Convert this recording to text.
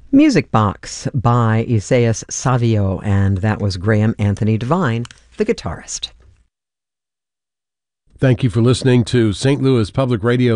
Music Box by Isaias Savio, and that was Graham Anthony Devine, the guitarist. Thank you for listening to St. Louis Public Radio